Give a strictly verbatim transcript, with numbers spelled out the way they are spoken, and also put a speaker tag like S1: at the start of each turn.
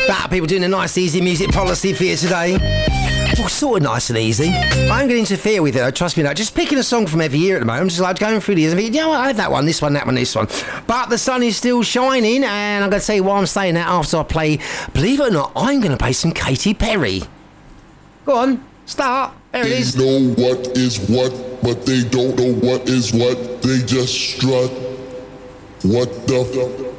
S1: That people doing a nice easy music policy for you today. Well, sort of nice and easy. I ain't going to interfere with it, though, trust me. No. Just picking a song from every year at the moment. I'm just like going through these and thinking, you know what, I had that one, this one, that one, this one. But the sun is still shining, and I'm going to tell you why I'm saying that after I play, believe it or not, I'm going to play some Katy Perry. Go on, start. There it is.
S2: They know what is what, but they don't know what is what. They just strut. What the...